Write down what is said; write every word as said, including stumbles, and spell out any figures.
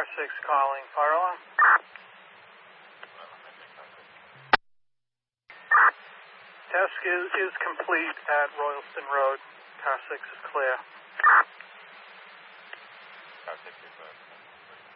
six calling fire alarm. Task is, is complete at Royalston Road. Car six is clear.